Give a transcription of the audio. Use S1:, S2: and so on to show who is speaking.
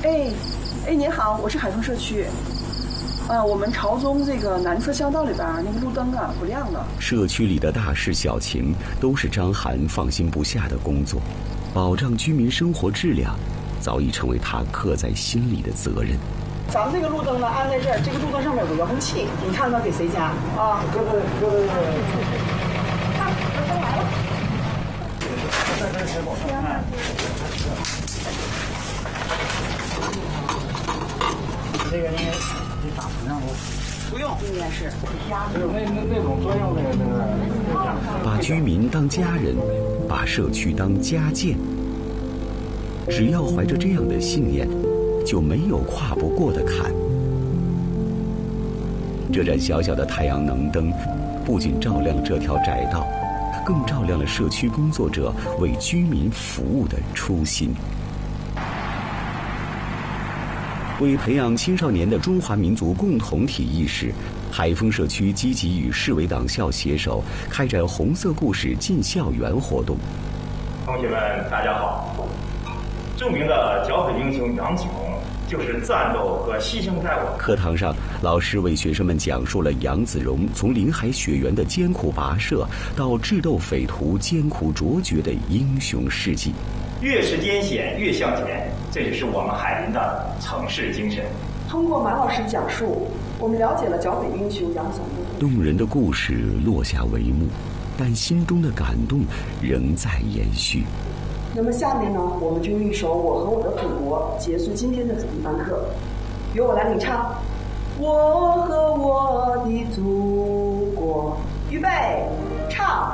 S1: 您好，我是海丰社区。我们朝宗这个南侧巷道里边那个路灯啊不亮了。
S2: 社区里的大事小情都是张涵放心不下的工作，保障居民生活质量，早已成为他刻在心里的责任。
S1: 咱们这个路灯呢安在这儿，这个路灯上面有个遥控器，你看看给谁家啊？
S3: 各位。
S1: 灯来了。
S3: 这个你打什么样的？
S1: 不用，应该是
S3: 那种作用
S2: 把居民当家人，把社区当家建。只要怀着这样的信念，就没有跨不过的坎。这盏小小的太阳能灯，不仅照亮了这条窄道，更照亮了社区工作者为居民服务的初心。为培养青少年的中华民族共同体意识，海丰社区积极与市委党校携手开展红色故事进校园活动。
S4: 同学们大家好，著名的剿匪英雄杨子荣就是战斗和牺牲在我。
S2: 课堂上，老师为学生们讲述了杨子荣从临海雪原的艰苦跋涉到智斗匪徒艰苦卓绝的英雄事迹。
S4: 越是艰险越向前，这也是我们海林的城市精神。
S1: 通过马老师讲述，我们了解了剿匪英雄杨子荣。
S2: 动人的故事落下帷幕，但心中的感动仍在延续。
S1: 那么下面呢，我们就用一首《我和我的祖国》结束今天的主题班课，由我来领唱。我和我的祖国，预备，唱。